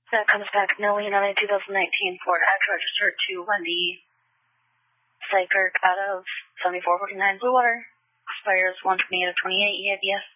That comes back Millie, 2019 Ford Edge registered to Wendy Sykert out of 7449 Blue Water. Expires 1/28 of 28. You have yes.